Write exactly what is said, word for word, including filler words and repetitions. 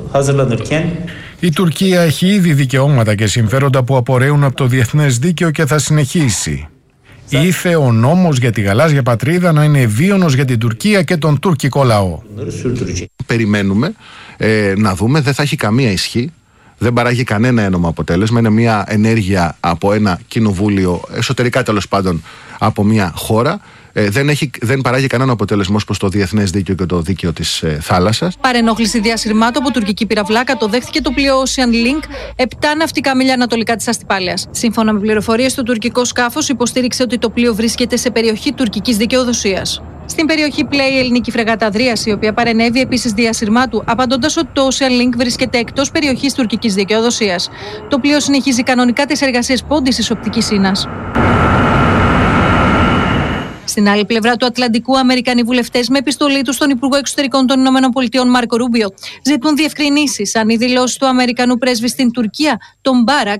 Η Τουρκία έχει ήδη δικαιώματα και συμφέροντα που απορρέουν από το διεθνές δίκαιο και θα συνεχίσει. Ήθε ο νόμος για τη γαλάζια πατρίδα να είναι βίωνος για την Τουρκία και τον τουρκικό λαό. Περιμένουμε ε, να δούμε, δεν θα έχει καμία ισχύ, δεν παράγει κανένα ένομο αποτέλεσμα. Είναι μια ενέργεια από ένα κοινοβούλιο, εσωτερικά τέλος πάντων από μια χώρα. Ε, δεν, έχει, δεν παράγει κανένα αποτέλεσμα ως προς το διεθνές δίκαιο και το δίκαιο της ε, θάλασσας. Παρενόχληση διασυρμάτου από τουρκική πυραυλάκα το δέχτηκε το πλοίο Ocean Link, επτά ναυτικά μίλια ανατολικά της Αστυπάλαιας. Σύμφωνα με πληροφορίες, το τουρκικό σκάφος υποστήριξε ότι το πλοίο βρίσκεται σε περιοχή τουρκικής δικαιοδοσίας. Στην περιοχή πλέει η ελληνική φρεγάτα Ανδρείας, η οποία παρενέβη επίσης διασυρμάτου, απαντώντας ότι το Ocean Link βρίσκεται εκτός περιοχής τουρκικής δικαιοδοσίας. Το πλοίο συνεχίζει κανονικά τις εργασίες πόντισης οπτικής ίνας. Στην άλλη πλευρά του Ατλαντικού, Αμερικανοί βουλευτές με επιστολή τους στον Υπουργό Εξωτερικών των ΗΠΑ Μάρκο Ρούμπιο ζητούν διευκρινήσεις αν οι δηλώσεις του Αμερικανού πρέσβη στην Τουρκία, τον Μπάρακ,